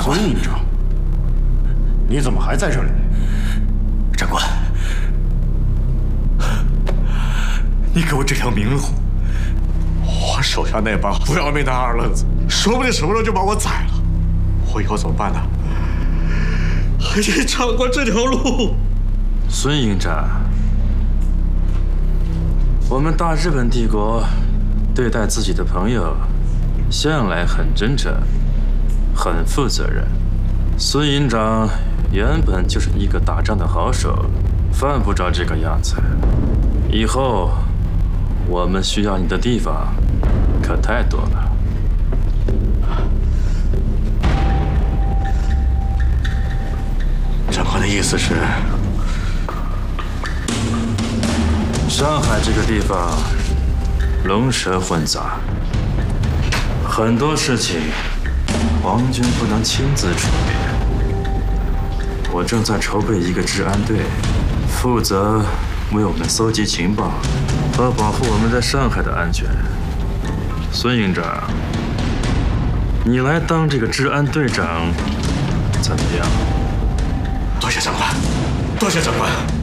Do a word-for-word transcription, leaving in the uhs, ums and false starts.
孙营长，你怎么还在这里？ 长官，你给我这条明路，我手下那帮不要命的二愣子，说不定什么时候就把我宰了。我以后怎么办呢？还得闯过这条路。 孙营长，我们大日本帝国对待自己的朋友，向来很真诚，很负责任。孙营长原本就是一个打仗的好手，犯不着这个样子。以后我们需要你的地方可太多了。 长官的意思是， 上海这个地方龙蛇混杂，很多事情皇军不能亲自处理。我正在筹备一个治安队，负责为我们搜集情报和保护我们在上海的安全。孙营长，你来当这个治安队长怎么样？ 多谢长官，多谢长官。